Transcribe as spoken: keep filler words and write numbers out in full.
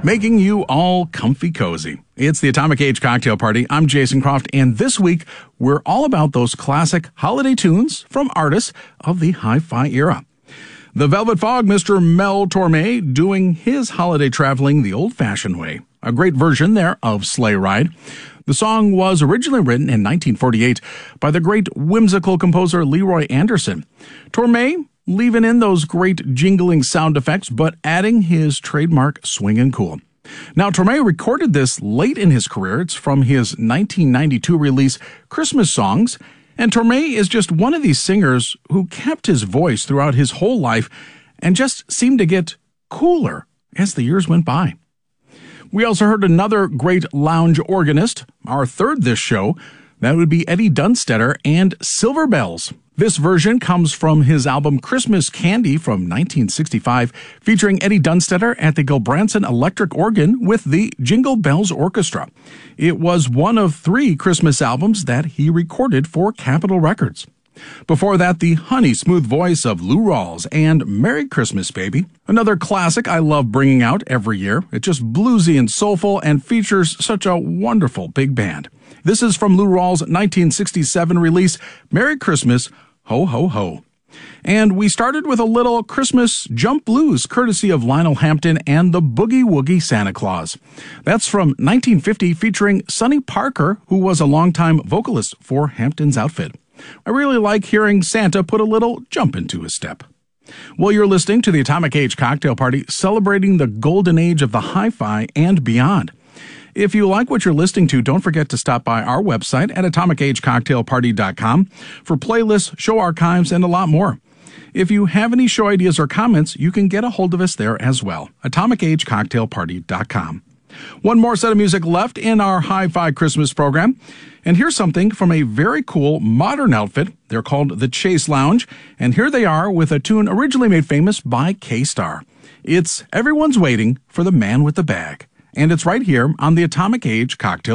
making you all comfy cozy. It's the Atomic Age Cocktail Party. I'm Jason Croft, and this week we're all about those classic holiday tunes from artists of the hi-fi era. The Velvet Fog, Mister Mel Torme, doing his holiday traveling the old-fashioned way. A great version there of Sleigh Ride. The song was originally written in nineteen forty-eight by the great whimsical composer Leroy Anderson. Torme leaving in those great jingling sound effects, but adding his trademark swing and cool. Now, Torme recorded this late in his career. It's from his nineteen ninety-two release, Christmas Songs, and Torme is just one of these singers who kept his voice throughout his whole life and just seemed to get cooler as the years went by. We also heard another great lounge organist, our third this show. That would be Eddie Dunstedter and Silver Bells. This version comes from his album Christmas Candy from nineteen sixty-five, featuring Eddie Dunstedter at the Gilbranson Electric Organ with the Jingle Bells Orchestra. It was one of three Christmas albums that he recorded for Capitol Records. Before that, the honey smooth voice of Lou Rawls and Merry Christmas, Baby. Another classic I love bringing out every year. It's just bluesy and soulful and features such a wonderful big band. This is from Lou Rawls' nineteen sixty-seven release, Merry Christmas, Ho Ho Ho. And we started with a little Christmas jump blues, courtesy of Lionel Hampton and the Boogie Woogie Santa Claus. That's from nineteen fifty, featuring Sonny Parker, who was a longtime vocalist for Hampton's outfit. I really like hearing Santa put a little jump into his step. Well, you're listening to the Atomic Age Cocktail Party, celebrating the golden age of the hi-fi and beyond. If you like what you're listening to, don't forget to stop by our website at atomic age cocktail party dot com for playlists, show archives, and a lot more. If you have any show ideas or comments, you can get a hold of us there as well. atomic age cocktail party dot com. One more set of music left in our Hi-Fi Christmas program. And here's something from a very cool modern outfit. They're called the Chase Lounge. And here they are with a tune originally made famous by K-Star. It's Everyone's Waiting for the Man with the Bag. And it's right here on the Atomic Age Cocktail